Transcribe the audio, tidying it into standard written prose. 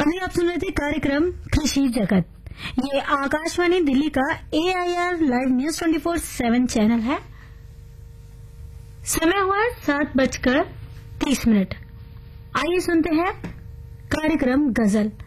अभी आप सुन रहे थे कार्यक्रम कृषि जगत। ये आकाशवाणी दिल्ली का AIR लाइव न्यूज 24/7 चैनल है। समय हुआ 7:30। आइए सुनते हैं कार्यक्रम गजल।